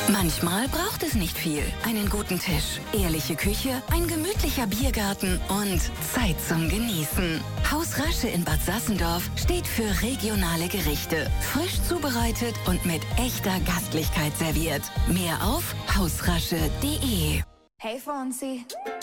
Manchmal braucht es nicht viel. Einen guten Tisch, ehrliche Küche, ein gemütlicher Biergarten und Zeit zum Genießen. Haus Rasche in Bad Sassendorf steht für regionale Gerichte. Frisch zubereitet und mit echter Gastlichkeit serviert. Mehr auf hausrasche.de. Hey Fonsi,